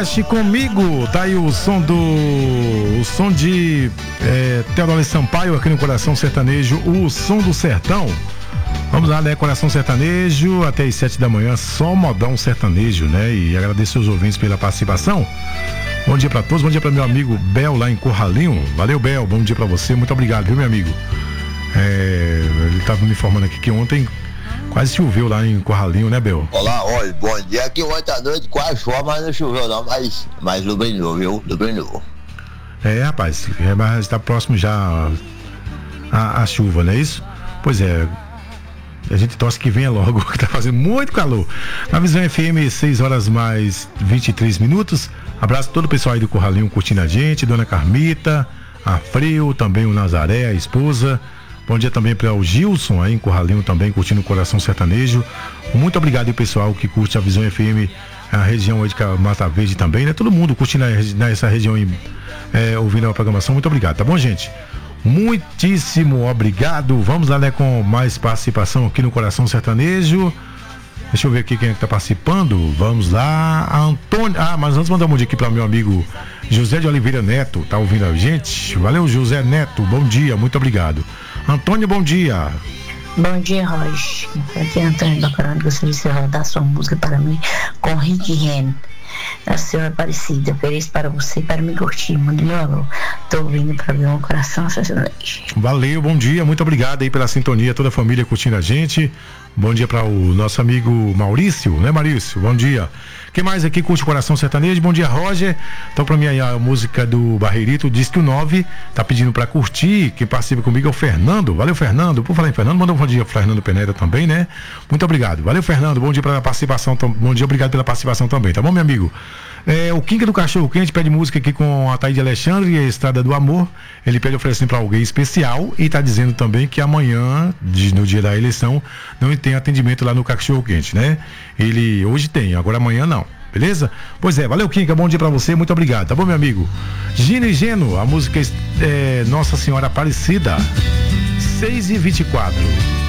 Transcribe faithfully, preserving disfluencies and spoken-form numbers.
Mexe Comigo, tá aí o som do o som de é, Teodoro Sampaio aqui no Coração Sertanejo, o som do sertão. Vamos lá, né? Coração Sertanejo, até as sete da manhã, só modão sertanejo, né? E agradecer os ouvintes pela participação. Bom dia pra todos, bom dia pra meu amigo Bel lá em Corralinho. Valeu, Bel, bom dia pra você, muito obrigado, viu, meu amigo? É, ele tava me informando aqui que ontem quase choveu lá em Corralinho, né, Bel? Olá, olha, bom dia. Aqui ontem à noite quase chove, mas não choveu não, mas, mas lubrinou, viu? Lubrinou. É, rapaz, é, mas está próximo já a, a chuva, não é isso? Pois é, a gente torce que venha logo, que tá fazendo muito calor. Na Visão F M, seis horas mais vinte e três minutos. Abraço a todo o pessoal aí do Corralinho curtindo a gente, Dona Carmita, a Freu, também o Nazaré, a esposa. Bom dia também para o Gilson aí em Corralinho também, curtindo o Coração Sertanejo. Muito obrigado aí, pessoal que curte a Visão F M, a região aí de Mata Verde também, né? Todo mundo curtindo nessa região aí, é, ouvindo a programação. Muito obrigado, tá bom, gente? Muitíssimo obrigado. Vamos lá, né, com mais participação aqui no Coração Sertanejo. Deixa eu ver aqui quem é que tá participando. Vamos lá, Antônio. Ah, mas antes mandar um bom dia aqui para meu amigo José de Oliveira Neto, tá ouvindo a gente? Valeu, José Neto, bom dia, muito obrigado. Antônio, bom dia. Bom dia, Roger. Aqui é Antônio Bacarano, gostaria de você rodar sua música para mim com Rick Ren. A senhora Aparecida, feliz para você, para me curtir, mande meu alô. Tô ouvindo para ver um Coração Sertanejo. Valeu, bom dia, muito obrigado aí pela sintonia, toda a família curtindo a gente. Bom dia para o nosso amigo Maurício, né, Maurício? Bom dia. Quem mais aqui curte o Coração Sertanejo? Bom dia, Roger. Então, pra mim aí a música do Barreirito, diz que o nove tá pedindo pra curtir. Quem participa comigo é o Fernando. Valeu, Fernando. Por falar em Fernando, manda um bom dia pro Fernando Peneira também, né? Muito obrigado. Valeu, Fernando. Bom dia pela participação. Bom dia, obrigado pela participação também, tá bom, meu amigo? É, o Quinca do Cachorro Quente pede música aqui com a Taíde Alexandre e a Estrada do Amor. Ele pede oferecendo para alguém especial e tá dizendo também que amanhã, de, no dia da eleição, não tem atendimento lá no Cachorro Quente, né? Ele hoje tem, agora amanhã não. Beleza? Pois é, valeu, Quinca, bom dia pra você, muito obrigado, tá bom, meu amigo? Gino e Geno, a música é Nossa Senhora Aparecida, seis e vinte e quatro.